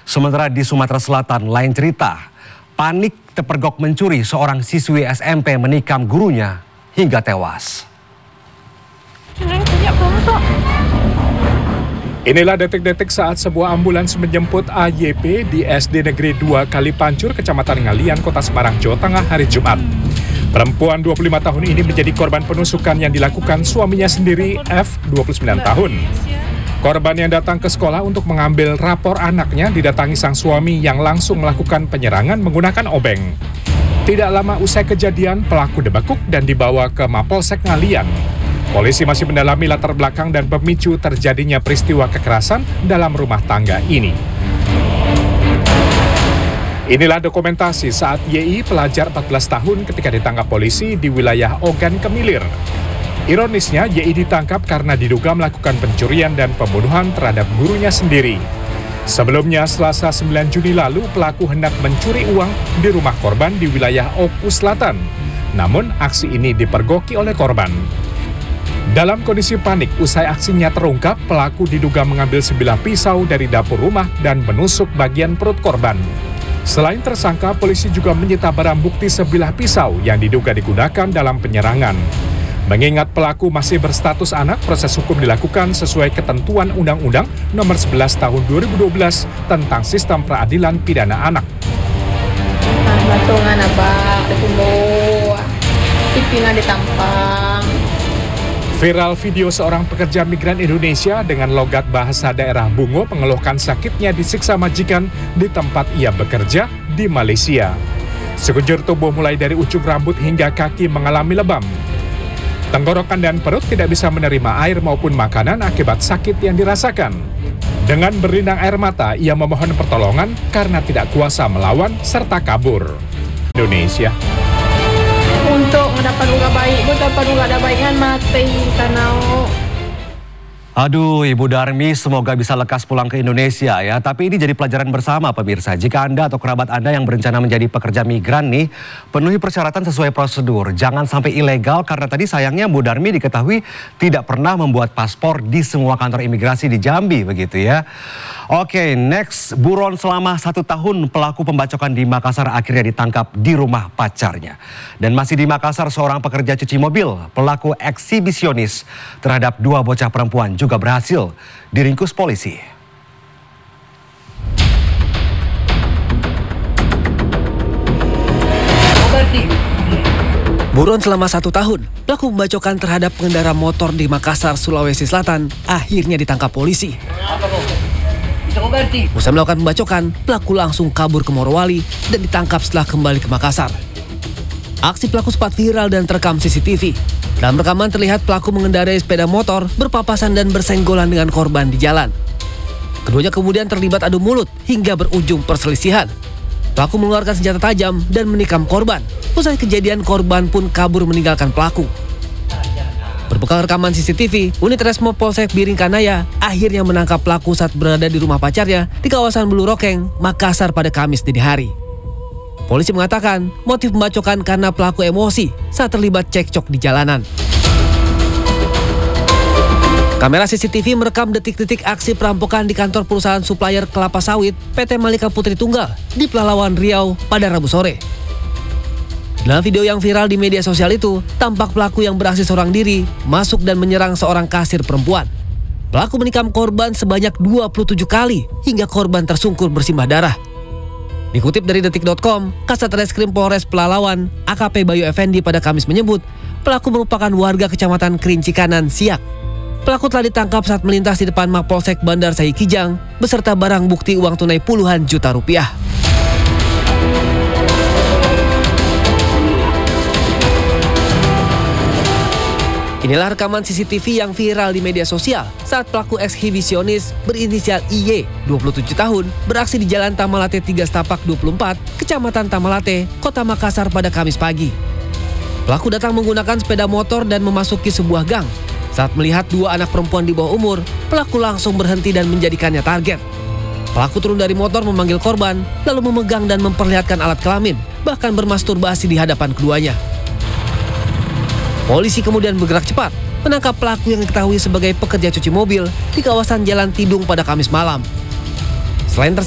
Sementara di Sumatera Selatan, lain cerita. Panik terpergok mencuri seorang siswi SMP menikam gurunya hingga tewas. Inilah detik-detik saat sebuah ambulans menjemput AYP di SD Negeri 2 Kalipancur, Kecamatan Ngalian, Kota Semarang, Jawa Tengah hari Jumat. Perempuan 25 tahun ini menjadi korban penusukan yang dilakukan suaminya sendiri, F, 29 tahun. Korban yang datang ke sekolah untuk mengambil rapor anaknya didatangi sang suami yang langsung melakukan penyerangan menggunakan obeng. Tidak lama usai kejadian, pelaku dibekuk dan dibawa ke Mapolsek Ngalian. Polisi masih mendalami latar belakang dan pemicu terjadinya peristiwa kekerasan dalam rumah tangga ini. Inilah dokumentasi saat YI, pelajar 14 tahun, ketika ditangkap polisi di wilayah Ogan Kemilir. Ironisnya, YI ditangkap karena diduga melakukan pencurian dan pembunuhan terhadap gurunya sendiri. Sebelumnya, Selasa 9 Juni lalu, pelaku hendak mencuri uang di rumah korban di wilayah Oku Selatan. Namun, aksi ini dipergoki oleh korban. Dalam kondisi panik, usai aksinya terungkap, pelaku diduga mengambil sebilah pisau dari dapur rumah dan menusuk bagian perut korban. Selain tersangka, polisi juga menyita barang bukti sebilah pisau yang diduga digunakan dalam penyerangan. Mengingat pelaku masih berstatus anak, proses hukum dilakukan sesuai ketentuan Undang-Undang Nomor 11 Tahun 2012 tentang Sistem Peradilan Pidana Anak. Batungan abang, dibunuh, pipina ditampang. Viral video seorang pekerja migran Indonesia dengan logat bahasa daerah Bungo mengeluhkan sakitnya disiksa majikan di tempat ia bekerja di Malaysia. Sekujur tubuh mulai dari ujung rambut hingga kaki mengalami lebam. Tenggorokan dan perut tidak bisa menerima air maupun makanan akibat sakit yang dirasakan. Dengan berlinang air mata, ia memohon pertolongan karena tidak kuasa melawan serta kabur. Indonesia. Untuk mendapat unggah baik, dapat unggah ada baikkan mati karena. Aduh, Ibu Darmi, semoga bisa lekas pulang ke Indonesia ya. Tapi ini jadi pelajaran bersama pemirsa. Jika Anda atau kerabat Anda yang berencana menjadi pekerja migran nih, penuhi persyaratan sesuai prosedur. Jangan sampai ilegal karena tadi sayangnya Bu Darmi diketahui tidak pernah membuat paspor di semua kantor imigrasi di Jambi begitu ya. Oke, next, buron selama 1 tahun pelaku pembacokan di Makassar akhirnya ditangkap di rumah pacarnya. Dan masih di Makassar, seorang pekerja cuci mobil, pelaku eksibisionis terhadap 2 bocah perempuan juga berhasil diringkus polisi. Buron selama 1 tahun, pelaku pembacokan terhadap pengendara motor di Makassar, Sulawesi Selatan akhirnya ditangkap polisi. Usai melakukan pembacokan, pelaku langsung kabur ke Morowali dan ditangkap setelah kembali ke Makassar. Aksi pelaku sempat viral dan terekam CCTV. Dalam rekaman terlihat pelaku mengendarai sepeda motor, berpapasan dan bersenggolan dengan korban di jalan. Keduanya kemudian terlibat adu mulut hingga berujung perselisihan. Pelaku mengeluarkan senjata tajam dan menikam korban. Usai kejadian, korban pun kabur meninggalkan pelaku. Berbekal rekaman CCTV, unit Resmo Polsek Biringkanaya akhirnya menangkap pelaku saat berada di rumah pacarnya di kawasan Blurokeng, Makassar pada Kamis dini hari. Polisi mengatakan motif pembacokan karena pelaku emosi saat terlibat cekcok di jalanan. Kamera CCTV merekam detik-detik aksi perampokan di kantor perusahaan supplier kelapa sawit PT Malika Putri Tunggal di Pelalawan Riau pada Rabu sore. Dalam video yang viral di media sosial itu, tampak pelaku yang beraksi seorang diri masuk dan menyerang seorang kasir perempuan. Pelaku menikam korban sebanyak 27 kali hingga korban tersungkur bersimbah darah. Dikutip dari detik.com, Kasat Reskrim Polres Pelalawan, AKP Bayu Effendi pada Kamis menyebut, pelaku merupakan warga Kecamatan Kerinci Kanan, Siak. Pelaku telah ditangkap saat melintas di depan Mapolsek Bandar Sai Kijang beserta barang bukti uang tunai puluhan juta rupiah. Inilah rekaman CCTV yang viral di media sosial saat pelaku eksibisionis berinisial IY, 27 tahun, beraksi di Jalan Tamalate 3 Setapak 24, Kecamatan Tamalate, Kota Makassar pada Kamis pagi. Pelaku datang menggunakan sepeda motor dan memasuki sebuah gang. Saat melihat 2 anak perempuan di bawah umur, pelaku langsung berhenti dan menjadikannya target. Pelaku turun dari motor memanggil korban, lalu memegang dan memperlihatkan alat kelamin, bahkan bermasturbasi di hadapan keduanya. Polisi kemudian bergerak cepat, menangkap pelaku yang diketahui sebagai pekerja cuci mobil di kawasan Jalan Tidung pada Kamis malam. Selain